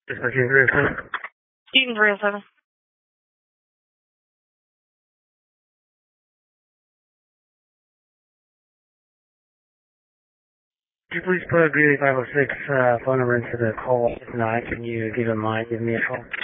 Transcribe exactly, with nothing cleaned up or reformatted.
Just like you three oh seven. Eaton three oh seven. Could you please put Greeley five oh six uh, phone number into the call? If not, can you give him mine? Give me a call.